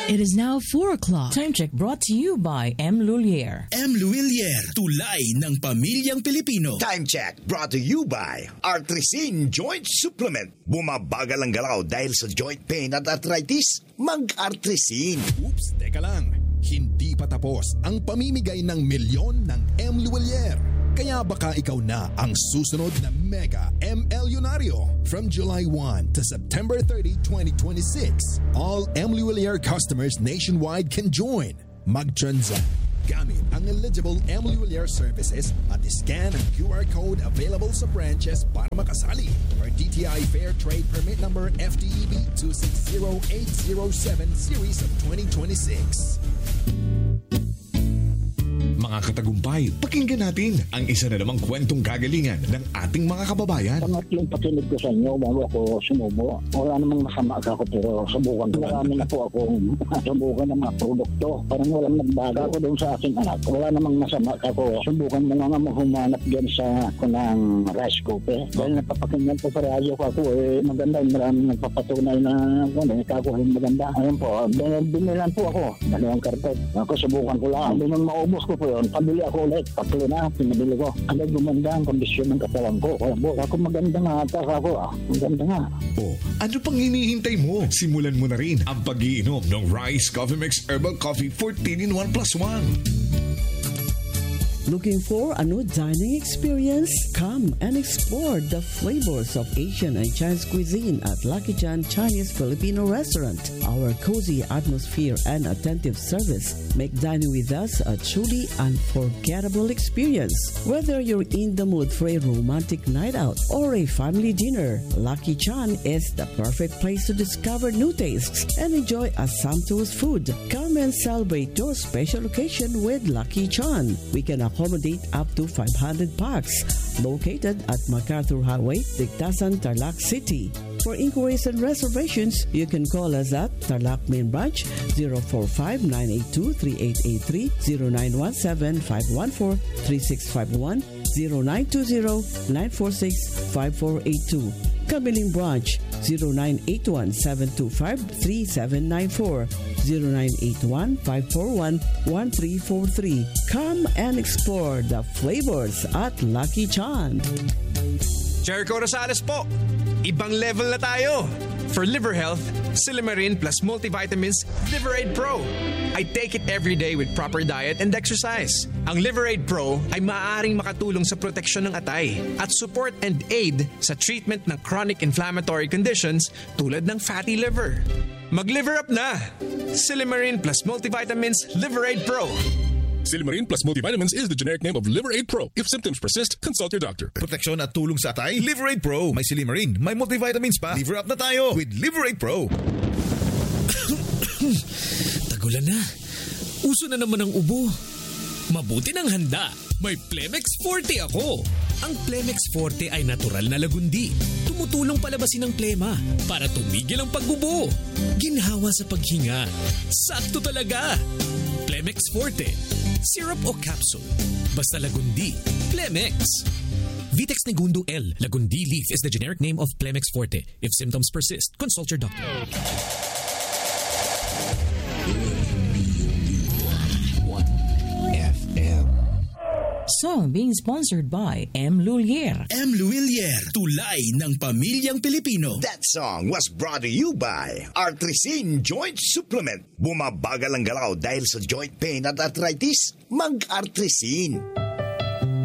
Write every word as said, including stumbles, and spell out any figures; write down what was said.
It is now four o'clock. Time check brought to you by M. Lulier. M. Lulier, tulay ng pamilyang Pilipino. Time check brought to you by Artrisin Joint Supplement. Bumabagal ang galaw dahil sa joint pain at arthritis. Mag-Artrisin. Oops, teka lang. Hindi pa tapos ang pamimigay ng milyon ng M. Lulier. Kaya baka ikaw na ang susunod na Mega M. Lionario. From July first to September thirtieth, twenty twenty-six, all M. Lulier customers nationwide can join. Mag-transact gamit ang eligible M. Lulier services at scan ang Q R code available sa branches para makasali for D T I Fair Trade Permit Number F T E B two six zero eight zero seven Series of twenty twenty-six. Mga katagumpay, pakinggan natin ang isa na namang kwentong kagalingan ng ating mga kababayan. Pangatlong pakinig ko sa inyo bago ako sumubo. Wala namang masama ako pero subukan ko. Marami na po akong subukan ng mga produkto. Parang walang nagbaga ko doon sa aking anak. Wala namang masama ako. Subukan mo nga humanap dyan sa kunang rice cooker. Dahil napapakinggan ko sa radyo ko ako eh maganda. Maraming nagpapatunay na ano, ikakuhin maganda. Ayun po, binilan po ako. Dalawang karton. Ako subukan ko lang. Hindi nang maubos ko po yun. Pabili ako ulit. Tatlo na, pinabili ko. Agad gumanda ang kondisyon ng katawan ko. Kaya po, ako maganda nga ata ako. Ah. Maganda nga. O, ano pang hinihintay mo? Simulan mo na rin ang pag-iinom ng Rice Coffee Mix Herbal Coffee fourteen in one plus one. Looking for a new dining experience? Come and explore the flavors of Asian and Chinese cuisine at Lucky Chan Chinese Filipino Restaurant. Our cozy atmosphere and attentive service make dining with us a truly unforgettable experience. Whether you're in the mood for a romantic night out or a family dinner, Lucky Chan is the perfect place to discover new tastes and enjoy a sumptuous food. Come and celebrate your special occasion with Lucky Chan. We can accommodate up to five hundred packs. Located at MacArthur Highway, Tigtasan, Tarlac City. For inquiries and reservations, you can call us at Tarlac Main Branch zero four five nine eight two three eight eight three, zero nine one seven five one four three six five one, zero nine two zero nine four six five four eight two. Kamiling Branch zero nine eight one seven two five three seven nine four, zero nine eight one five four one one three four three. Come and explore the flavors at Lucky Chan. Jericho Rosales po. Ibang level na tayo. For liver health, Silimarin plus multivitamins Liverade Pro. I take it every day with proper diet and exercise. Ang Liverade Pro ay maaaring makatulong sa proteksyon ng atay at support and aid sa treatment ng chronic inflammatory conditions tulad ng fatty liver. Mag-liver up na! Silimarin plus multivitamins Liverade Pro. Silimarin plus multivitamins is the generic name of Liverade Pro. If symptoms persist, consult your doctor. Proteksyon at tulong sa atay, Liverade Pro. May Silimarin, may multivitamins pa. Liver up na tayo with Liverade Pro. Tagulan na. Uso na naman ang ubo. Mabuti ng handa. May Plemex Forte ako. Ang Plemex Forte ay natural na lagundi. Tumutulong palabasin ang plema para tumigil ang pag-ubo. Ginhawa sa paghinga. Sakto talaga. Plemex Forte. Syrup o capsule. Basta lagundi. Plemex. Vitex Negundo L. Lagundi leaf is the generic name of Plemex Forte. If symptoms persist, consult your doctor. F M. Song being sponsored by M. Lulier. M. Lulier, tulay ng pamilyang Pilipino. That song was brought to you by Artrisin Joint Supplement. Bumabagal ang galaw dahil sa joint pain at arthritis. Mag-Artrisin.